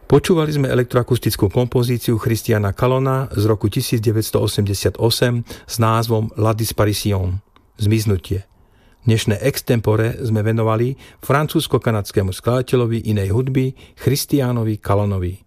Počúvali sme elektroakustickú kompozíciu Christiana Calona z roku 1988 s názvom La Disparition, Zmiznutie. Dnešné extempore sme venovali francúzsko-kanadskému skladateľovi inej hudby Christianovi Calonovi.